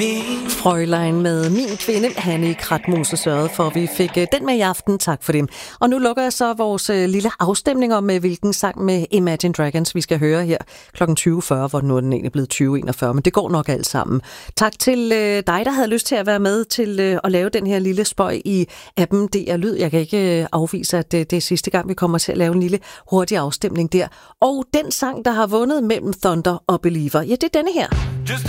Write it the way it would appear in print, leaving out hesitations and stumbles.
Frølein med Min Kvinde. Hanne Kratmose sørgede for, at vi fik den med i aften. Tak for det. Og nu lukker jeg så vores lille afstemning om, hvilken sang med Imagine Dragons vi skal høre her kl. 20.40, hvor nu er den egentlig blevet 20.41, men det går nok alt sammen. Tak til dig, der havde lyst til at være med til at lave den her lille spøj i appen DR Lyd. Jeg kan ikke afvise, at det er sidste gang, vi kommer til at lave en lille hurtig afstemning der. Og den sang, der har vundet mellem Thunder og Believer, ja, det er denne her.